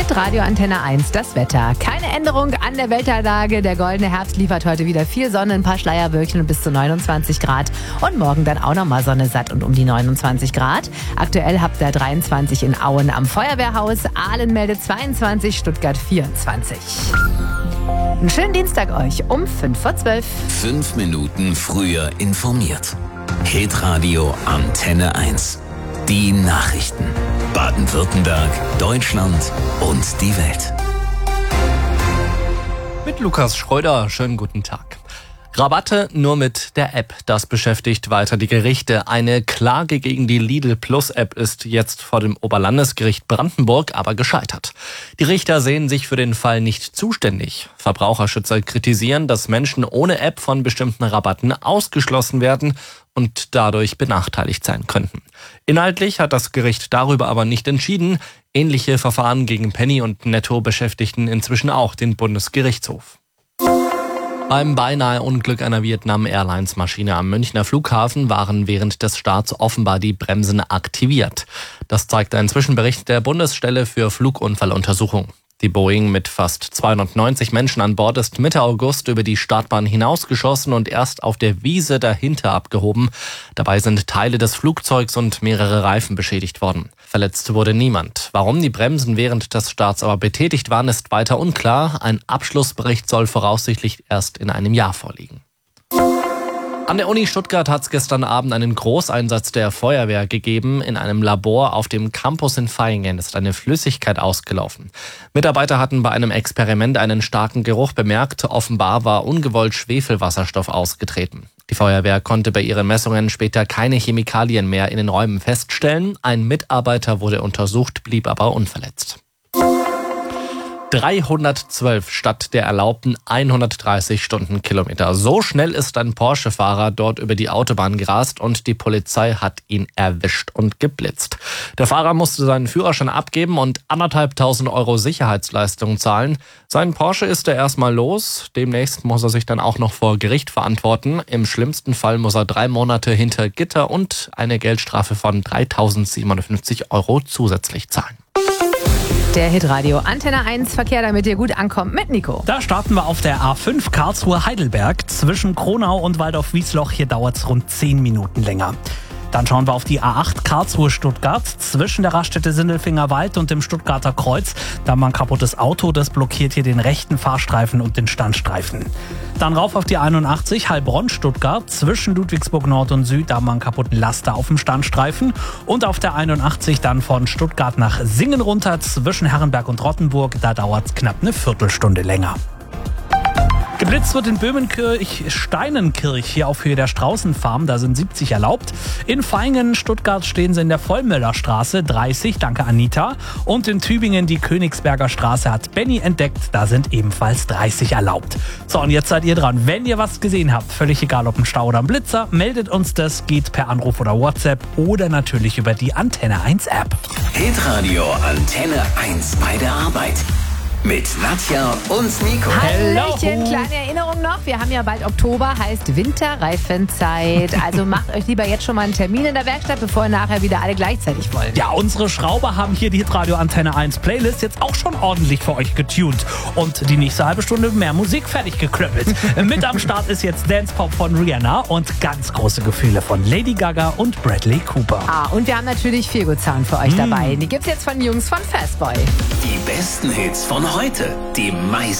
Hitradio Antenne 1, das Wetter. Keine Änderung an der Wetterlage. Der goldene Herbst liefert heute wieder viel Sonne, ein paar Schleierwölkchen und bis zu 29 Grad. Und morgen dann auch nochmal Sonne satt und um die 29 Grad. Aktuell habt ihr 23 in Auen am Feuerwehrhaus. Aalen meldet 22, Stuttgart 24. Einen schönen Dienstag euch um 11:55. 5 Minuten früher informiert. Hitradio Antenne 1. Die Nachrichten. Baden-Württemberg, Deutschland und die Welt. Mit Lukas Schröder, schönen guten Tag. Rabatte nur mit der App, das beschäftigt weiter die Gerichte. Eine Klage gegen die Lidl Plus App ist jetzt vor dem Oberlandesgericht Brandenburg aber gescheitert. Die Richter sehen sich für den Fall nicht zuständig. Verbraucherschützer kritisieren, dass Menschen ohne App von bestimmten Rabatten ausgeschlossen werden und dadurch benachteiligt sein könnten. Inhaltlich hat das Gericht darüber aber nicht entschieden. Ähnliche Verfahren gegen Penny und Netto beschäftigten inzwischen auch den Bundesgerichtshof. Beim beinahe Unglück einer Vietnam Airlines Maschine am Münchner Flughafen waren während des Starts offenbar die Bremsen aktiviert. Das zeigt ein Zwischenbericht der Bundesstelle für Flugunfalluntersuchung. Die Boeing mit fast 290 Menschen an Bord ist Mitte August über die Startbahn hinausgeschossen und erst auf der Wiese dahinter abgehoben. Dabei sind Teile des Flugzeugs und mehrere Reifen beschädigt worden. Verletzt wurde niemand. Warum die Bremsen während des Starts aber betätigt waren, ist weiter unklar. Ein Abschlussbericht soll voraussichtlich erst in einem Jahr vorliegen. An der Uni Stuttgart hat es gestern Abend einen Großeinsatz der Feuerwehr gegeben. In einem Labor auf dem Campus in Vaihingen ist eine Flüssigkeit ausgelaufen. Mitarbeiter hatten bei einem Experiment einen starken Geruch bemerkt. Offenbar war ungewollt Schwefelwasserstoff ausgetreten. Die Feuerwehr konnte bei ihren Messungen später keine Chemikalien mehr in den Räumen feststellen. Ein Mitarbeiter wurde untersucht, blieb aber unverletzt. 312 statt der erlaubten 130 Stundenkilometer. So schnell ist ein Porsche-Fahrer dort über die Autobahn gerast und die Polizei hat ihn erwischt und geblitzt. Der Fahrer musste seinen Führerschein abgeben und 1.500 € Sicherheitsleistung zahlen. Sein Porsche ist er erstmal los. Demnächst muss er sich dann auch noch vor Gericht verantworten. Im schlimmsten Fall muss er 3 Monate hinter Gitter und eine Geldstrafe von 3.750 € zusätzlich zahlen. Der Hitradio Antenne 1 Verkehr, damit ihr gut ankommt mit Nico. Da starten wir auf der A5 Karlsruhe-Heidelberg. Zwischen Kronau und Waldorf-Wiesloch, hier dauert es rund 10 Minuten länger. Dann schauen wir auf die A8 Karlsruhe-Stuttgart. Zwischen der Raststätte Sindelfinger Wald und dem Stuttgarter Kreuz. Da haben wir ein kaputtes Auto, das blockiert hier den rechten Fahrstreifen und den Standstreifen. Dann rauf auf die 81 Heilbronn-Stuttgart. Zwischen Ludwigsburg Nord und Süd, da haben wir einen kaputten Laster auf dem Standstreifen. Und auf der 81 dann von Stuttgart nach Singen runter. Zwischen Herrenberg und Rottenburg, da dauert es knapp eine Viertelstunde länger. Geblitzt wird in Böhmenkirch-Steinenkirch, hier auf Höhe der Straußenfarm, da sind 70 erlaubt. In Vaihingen, Stuttgart stehen sie in der Vollmöllerstraße, 30, danke Anita. Und in Tübingen, die Königsberger Straße, hat Benny entdeckt, da sind ebenfalls 30 erlaubt. So, und jetzt seid ihr dran. Wenn ihr was gesehen habt, völlig egal ob ein Stau oder ein Blitzer, meldet uns das, geht per Anruf oder WhatsApp oder natürlich über die Antenne 1 App. Hitradio Antenne 1 bei der Arbeit. Mit Nadja und Nico. Hallöchen, kleine Erinnerung noch. Wir haben ja bald Oktober, heißt Winterreifenzeit. Also macht euch lieber jetzt schon mal einen Termin in der Werkstatt, bevor ihr nachher wieder alle gleichzeitig wollt. Ja, unsere Schrauber haben hier die Hitradio Antenne 1 Playlist jetzt auch schon ordentlich für euch getuned. Und die nächste halbe Stunde mehr Musik fertig geklöppelt. Mit am Start ist jetzt Dance Pop von Rihanna und ganz große Gefühle von Lady Gaga und Bradley Cooper. Und wir haben natürlich Feelgood-Sound für euch dabei. Die gibt's jetzt von den Jungs von Fastboy. Die besten Hits von heute. Die meisten